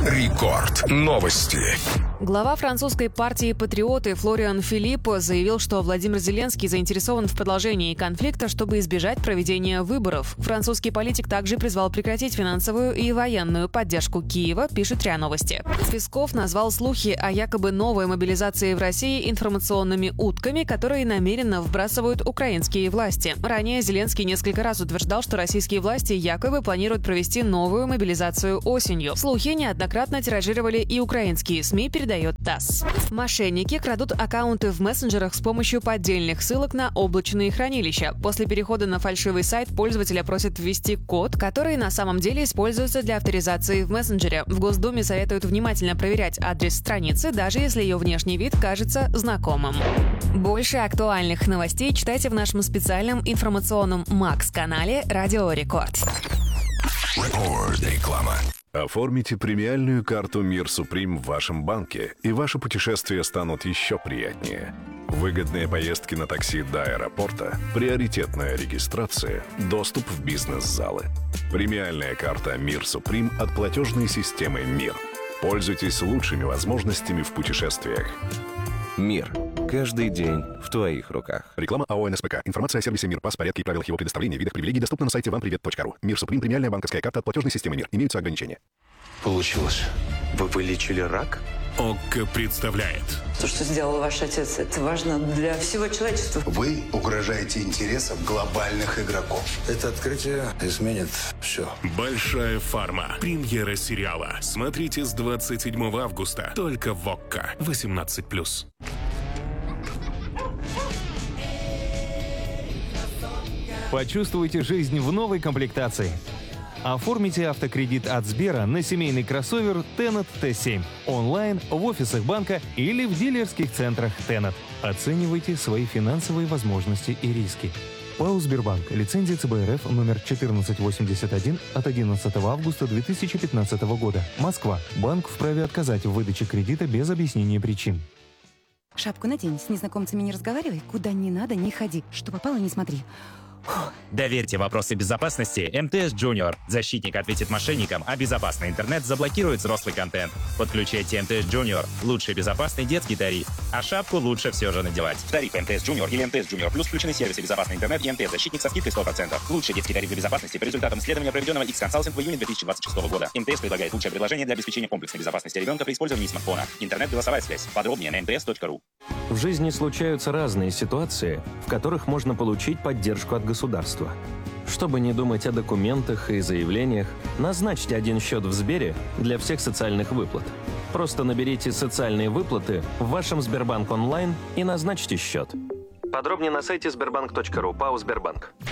Рекорд. Новости. Глава французской партии «Патриоты» Флориан Филиппо заявил, что Владимир Зеленский заинтересован в продолжении конфликта, чтобы избежать проведения выборов. Французский политик также призвал прекратить финансовую и военную поддержку Киева, пишет РИА Новости. Песков назвал слухи о якобы новой мобилизации в России информационными утками, которые намеренно вбрасывают украинские власти. Ранее Зеленский несколько раз утверждал, что российские власти якобы планируют провести новую мобилизацию осенью. Слухи неоднократно тиражировали и украинские СМИ, передает ТАСС. Мошенники крадут аккаунты в мессенджерах с помощью поддельных ссылок на облачные хранилища. После перехода на фальшивый сайт пользователя просят ввести код, который на самом деле используется для авторизации в мессенджере. В Госдуме советуют внимательно проверять адрес страницы, даже если ее внешний вид кажется знакомым. Больше актуальных новостей читайте в нашем специальном информационном МАКС-канале «Радио Рекорд». Реклама. Оформите премиальную карту «Мир Суприм» в вашем банке, и ваши путешествия станут еще приятнее. Выгодные поездки на такси до аэропорта, приоритетная регистрация, доступ в бизнес-залы. Премиальная карта «Мир Суприм» от платежной системы «Мир». Пользуйтесь лучшими возможностями в путешествиях. Мир. Каждый день в твоих руках. Реклама АО «НСПК». Информация о сервисе «Мир», порядке и правилах его предоставления, видах привилегий доступна на сайте вампривет.ру. «Мир Суприм» — премиальная банковская карта от платежной системы «Мир». Имеются ограничения. Получилось. Вы вылечили рак? ОККО представляет. То, что сделал ваш отец, это важно для всего человечества. Вы угрожаете интересам глобальных игроков. Это открытие изменит все. Большая фарма. Премьера сериала. Смотрите с 27 августа. Только в ОККО. 18+. Почувствуйте жизнь в новой комплектации. Оформите автокредит от Сбера на семейный кроссовер Tennet T7 онлайн, в офисах банка или в дилерских центрах Tennet. Оценивайте свои финансовые возможности и риски. ПАО «Сбербанк». Лицензия ЦБ РФ номер 1481 от 11 августа 2015 года. Москва. Банк вправе отказать в выдаче кредита без объяснения причин. Шапку надень, с незнакомцами не разговаривай, куда не надо, не ходи. Что попало, не смотри. Доверьте вопросы безопасности МТС Junior. Защитник ответит мошенникам, а безопасный интернет заблокирует взрослый контент. Подключайте МТС Junior. Лучший безопасный детский тариф. А шапку лучше все же надевать. В тариф МТС Junior или МТС Junior Плюс включены сервисы безопасный интернет и МТС Защитник со скидкой 100%. Лучший детский тариф для безопасности по результатам исследования, проведенного X-Consulting в июне 2026 года. МТС предлагает лучшее предложение для обеспечения комплексной безопасности ребенка при использовании смартфона. Интернет-голосовая связь. Подробнее на mts.ru. В жизни случаются разные ситуации, в которых можно получить поддержку от государства. Чтобы не думать о документах и заявлениях, назначьте один счет в Сбере для всех социальных выплат. Просто наберите «Социальные выплаты» в вашем Сбербанк онлайн и назначьте счет. Подробнее на сайте sberbank.ru. ПАО «Сбербанк».